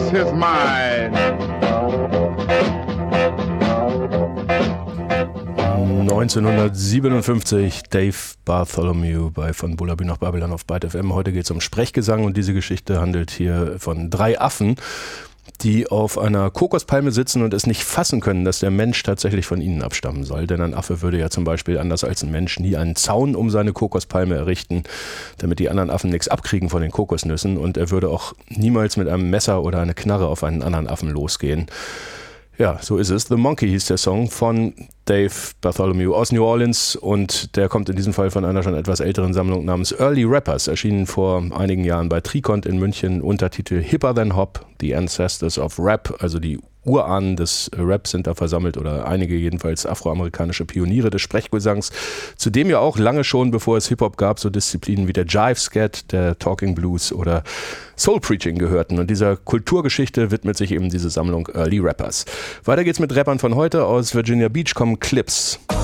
lost his mind. 1957, Dave Bartholomew bei Von Bullaby nach Babylon auf Byte FM. Heute geht es um Sprechgesang und diese Geschichte handelt hier von 3 Affen, die auf einer Kokospalme sitzen und es nicht fassen können, dass der Mensch tatsächlich von ihnen abstammen soll. Denn ein Affe würde ja zum Beispiel, anders als ein Mensch, nie einen Zaun um seine Kokospalme errichten, damit die anderen Affen nichts abkriegen von den Kokosnüssen. Und er würde auch niemals mit einem Messer oder einer Knarre auf einen anderen Affen losgehen. Ja, so ist es. The Monkey hieß der Song von Dave Bartholomew aus New Orleans und der kommt in diesem Fall von einer schon etwas älteren Sammlung namens Early Rappers, erschienen vor einigen Jahren bei Tricont in München, Untertitel Hipper Than Hop, The Ancestors of Rap, also die Urahnen des Rap sind da versammelt oder einige jedenfalls afroamerikanische Pioniere des Sprechgesangs, zu dem ja auch lange schon, bevor es Hip-Hop gab, so Disziplinen wie der Jive-Scat, der Talking Blues oder Soul-Preaching gehörten. Und dieser Kulturgeschichte widmet sich eben diese Sammlung Early Rappers. Weiter geht's mit Rappern von heute. Aus Virginia Beach kommen Clips.